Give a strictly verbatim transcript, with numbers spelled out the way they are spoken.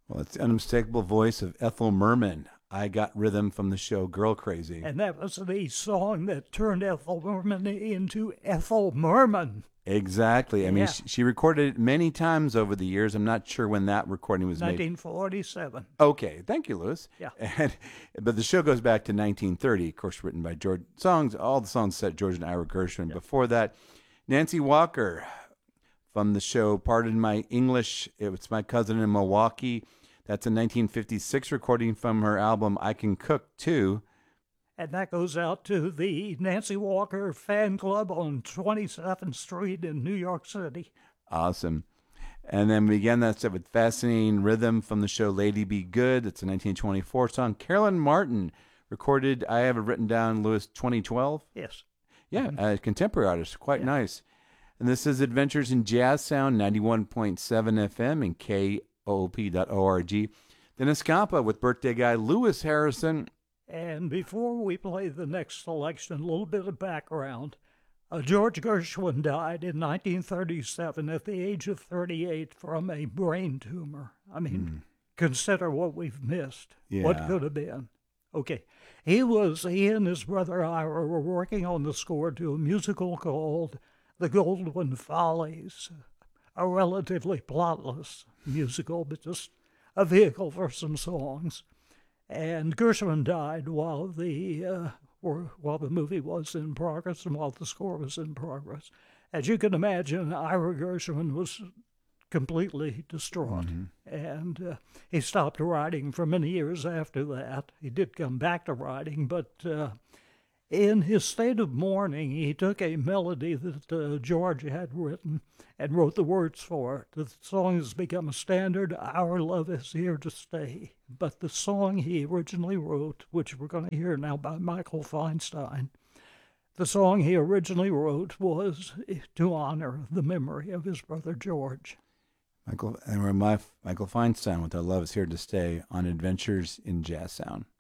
Well, it's the unmistakable voice of Ethel Merman. I got rhythm from the show Girl Crazy. And that was the song that turned Ethel Merman into Ethel Merman. Exactly. I mean, Yeah. she, she recorded it many times over the years. I'm not sure when that recording was made. nineteen forty-seven. Okay, thank you, Louis. Yeah. And, but the show goes back to nineteen thirty, of course, written by George. Songs, all the songs set George and Ira Gershwin. Yeah. Before that, Nancy Walker from the show Pardon My English. It's My Cousin in Milwaukee. That's a nineteen fifty-six recording from her album I Can Cook Too. And that goes out to the Nancy Walker fan club on twenty-seventh Street in New York City. Awesome. And then we began that set with fascinating rhythm from the show Lady Be Good. It's a nineteen twenty-four song. Carolyn Martin recorded, I have it written down, Louis, twenty twelve? Yes. Yeah, mm-hmm. A contemporary artist. Quite yeah. nice. And this is Adventures in Jazz Sound, ninety-one point seven F M and K O O P dot org. Then Escampa with birthday guy Louis Harrison. And before we play the next selection, a little bit of background. Uh, George Gershwin died in nineteen thirty-seven at the age of thirty-eight from a brain tumor. I mean, mm. consider what we've missed. Yeah. What could have been. Okay. He was, he and his brother Ira were working on the score to a musical called The Goldwyn Follies, a relatively plotless musical, but just a vehicle for some songs. And Gershwin died while the uh, or while the movie was in progress and while the score was in progress. As you can imagine, Ira Gershwin was completely distraught, mm-hmm. and uh, he stopped writing for many years after that. He did come back to writing, but uh, in his state of mourning, he took a melody that uh, George had written and wrote the words for it. The song has become a standard. Our love is here to stay. But the song he originally wrote, which we're going to hear now by Michael Feinstein, the song he originally wrote was to honor the memory of his brother George. Michael and we're my Michael Feinstein with Our Love Is Here to Stay on Adventures in Jazz Sound.